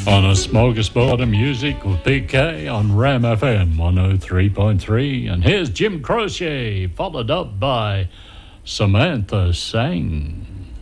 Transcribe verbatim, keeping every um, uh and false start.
On a smorgasbord of music with P K on Ram F M one oh three point three. And here's Jim Croce, followed up by Samantha Sang.